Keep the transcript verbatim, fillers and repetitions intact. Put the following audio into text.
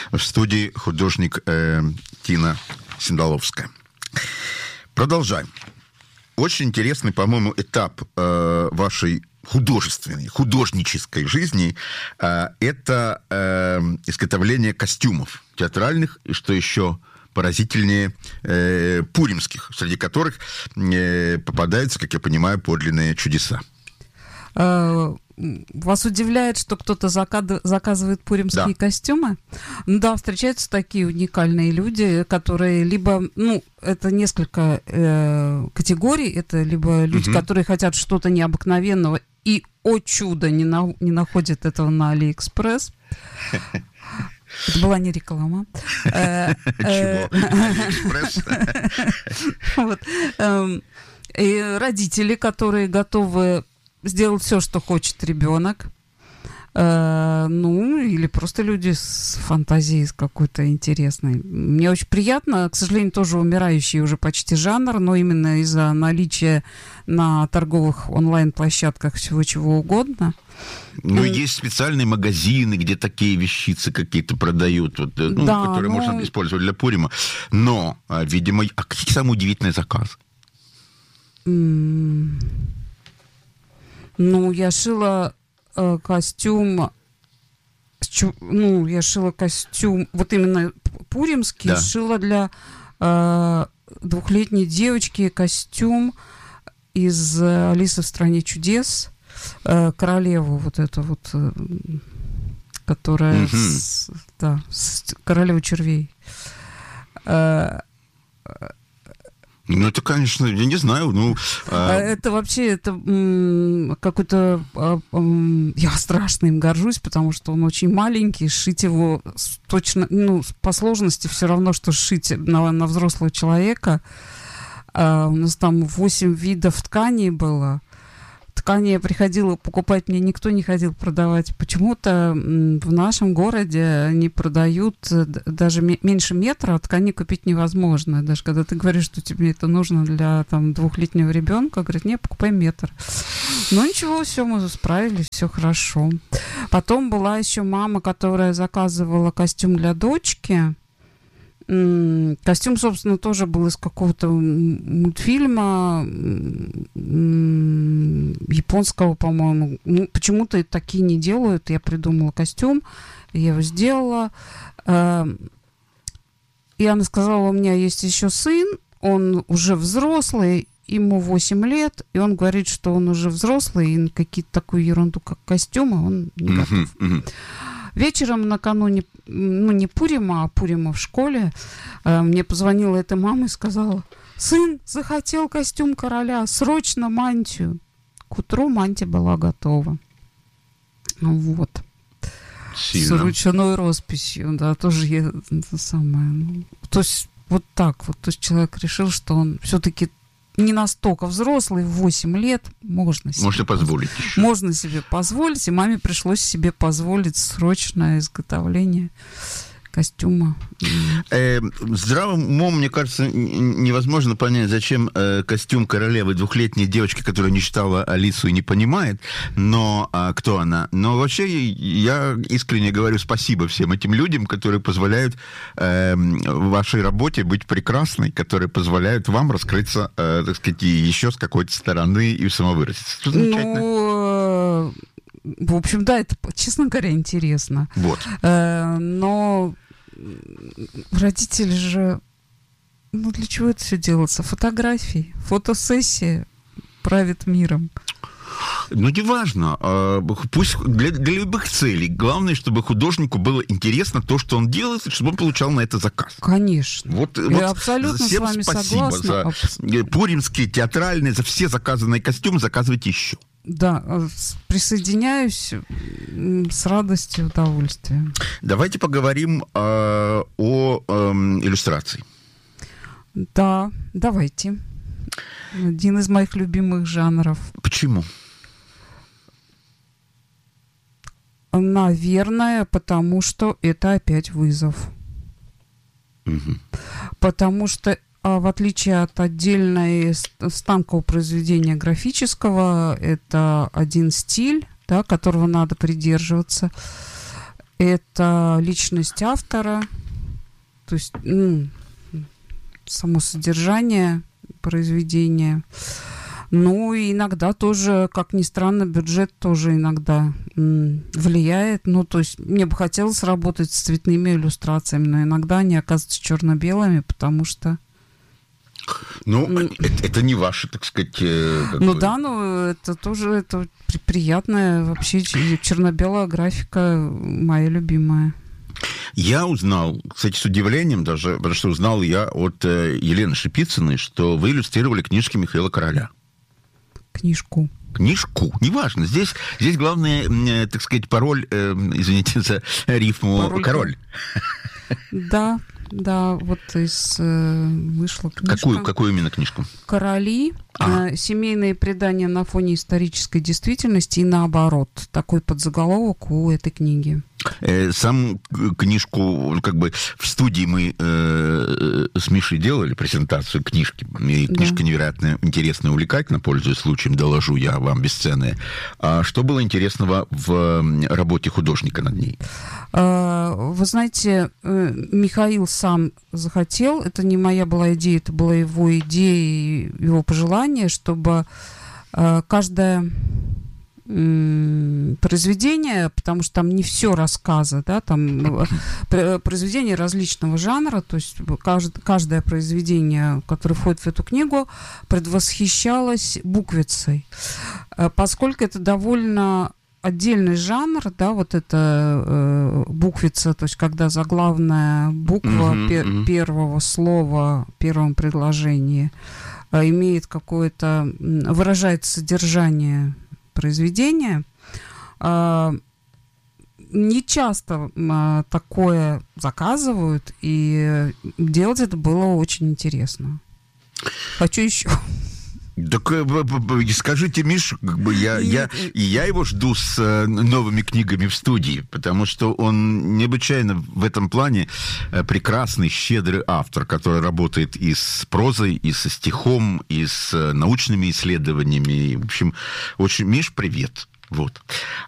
В студии художник э, Тина Синдаловская. Продолжаем. Очень интересный, по-моему, этап э, вашей художественной, художнической жизни э, это э, изготовление костюмов театральных, и, что еще поразительнее, э, пуримских, среди которых э, попадаются, как я понимаю, подлинные чудеса. Вас удивляет, что кто-то заказывает пуримские да. костюмы? Ну да, встречаются такие уникальные люди, которые либо, ну, это несколько э, категорий, это либо люди, угу. которые хотят что-то необыкновенного и, о чудо, не, на, не находят этого на Алиэкспресс. Это была не реклама. Чего? Алиэкспресс? И родители, которые готовы сделать все, что хочет ребенок. Э, ну, или просто люди с фантазией с какой-то интересной. Мне очень приятно, к сожалению, тоже умирающий уже почти жанр, но именно из-за наличия на торговых онлайн-площадках всего чего угодно. Ну, и есть специальные магазины, где такие вещицы какие-то продают, вот, ну, да, которые но... можно использовать для Пурима. Но, видимо, а какие самые удивительные заказы? Mm. Ну, я шила э, костюм, ну, я шила костюм, вот именно пуримский, да. шила для э, двухлетней девочки костюм из «Алисы в стране чудес», э, королеву вот эту вот, э, которая, угу. с, да, с, королева червей. Э, Ну, это, конечно, я не знаю, ну... А... Это вообще, это м, какой-то... А, м, я страшно им горжусь, потому что он очень маленький, шить его точно, ну, по сложности все равно, что шить на, на взрослого человека. А, у нас там восемь видов тканей было. Ткани я приходила покупать, мне никто не ходил продавать. Почему-то в нашем городе они продают даже меньше метра, а ткани купить невозможно. Даже когда ты говоришь, что тебе это нужно для там, двухлетнего ребенка, говорят, не, покупай метр. Ну ничего, все, мы справились, все хорошо. Потом была еще мама, которая заказывала костюм для дочки. Костюм, собственно, тоже был из какого-то мультфильма японского, по-моему. Ну, почему-то такие не делают. Я придумала костюм, я его сделала. И она сказала, у меня есть еще сын, он уже взрослый, ему восемь лет, и он говорит, что он уже взрослый, и на какие-то такую ерунду, как костюмы, он не готов. Uh-huh, uh-huh. Вечером накануне, ну, не Пурима, а Пурима в школе, э, мне позвонила эта мама и сказала, сын захотел костюм короля, срочно мантию. К утру мантия была готова. Вот. Сильно. С ручной росписью, да, тоже я, это самое. Ну, то есть вот так вот, то есть человек решил, что он все-таки не настолько взрослый, в восемь лет, можно себе, можно позволить поз... еще. Можно себе позволить, и маме пришлось себе позволить срочное изготовление костюма. Э, здравым умом, мне кажется, невозможно понять, зачем э, костюм королевы двухлетней девочки, которая не читала Алису и не понимает, но а, кто она. Но вообще я искренне говорю спасибо всем этим людям, которые позволяют э, вашей работе быть прекрасной, которые позволяют вам раскрыться, э, так сказать, еще с какой-то стороны и самовыразиться. Ну, в общем, да, это, честно говоря, интересно. Вот. Э, но родители же... Ну, для чего это все делается? Фотографии, фотосессия правит миром. Ну, неважно. Пусть для, для любых целей. Главное, чтобы художнику было интересно то, что он делает, и чтобы он получал на это заказ. Конечно. Вот, Я вот абсолютно всем с вами спасибо согласна. за пуримские, театральные, за все заказанные костюмы. Заказывайте еще. Да, присоединяюсь с радостью, удовольствием. Давайте поговорим э, о э, иллюстрации. Да, давайте. Один из моих любимых жанров. Почему? Наверное, потому что это опять вызов. Угу. Потому что в отличие от отдельной станкового произведения графического, это один стиль, да, которого надо придерживаться. Это личность автора, то есть ну, само содержание произведения. Ну, и иногда тоже, как ни странно, бюджет тоже иногда м, влияет. Ну, то есть мне бы хотелось работать с цветными иллюстрациями, но иногда они оказываются черно-белыми, потому что... Ну, mm. это, это не ваше, так сказать... Как ну бы... да, но это тоже это приятная вообще черно-белая графика, моя любимая. Я узнал, кстати, с удивлением даже, потому что узнал я от э, Елены Шипицыной, что вы иллюстрировали книжки Михаила Короля. Книжку. Книжку, неважно. Здесь, здесь главное, э, так сказать, пароль, э, извините за рифму, пароль «король». Да, да, вот из э, вышла книжка. Какую, какую именно книжку? «Короли. А. Э, семейные предания на фоне исторической действительности» и наоборот. Такой подзаголовок у этой книги. Э, сам книжку, как бы в студии мы э, с Мишей делали презентацию книжки. И книжка да. невероятно интересная, увлекательна, пользуясь случаем, доложу я вам бесценные. А что было интересного в работе художника над ней? Вы знаете, Михаил сам захотел, это не моя была идея, это была его идея, его пожелание, чтобы каждое произведение, потому что там не все рассказы, да, там произведения различного жанра, то есть каждое, каждое произведение, которое входит в эту книгу, предвосхищалось буквицей, поскольку это довольно отдельный жанр, да, вот это э, буквица, то есть когда заглавная буква uh-huh, пер- uh-huh. первого слова в первом предложении э, имеет какое-то, выражает содержание произведения. Э, не часто э, такое заказывают, и делать это было очень интересно. Хочу еще. Так скажите, Миш, как бы я, я, и я его жду с новыми книгами в студии, потому что он необычайно в этом плане прекрасный, щедрый автор, который работает и с прозой, и со стихом, и с научными исследованиями. В общем, очень... Миш, привет. Вот.